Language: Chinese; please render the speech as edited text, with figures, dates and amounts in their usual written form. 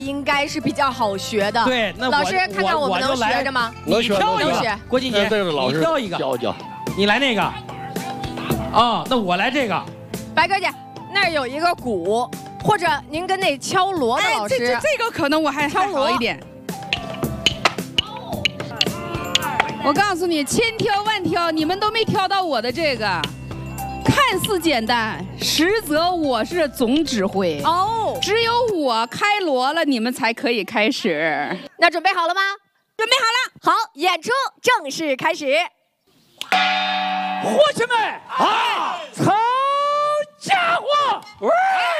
应该是比较好学的。 对，那老师看看我们能学着吗？ 你挑一个，郭靖杰，你挑一个， 教。 你来那个。啊，那我来这个。 白鸽姐，那儿有一个鼓，或者您跟那敲锣的老师。 这个可能我还好一点。我告诉你，千挑万挑，你们都没挑到我的这个。 看似简单，实则我是总指挥哦。 只有我开锣了，你们才可以开始。 那准备好了吗？ 准备好了。 好，演出正式开始。 伙计们啊，好家伙！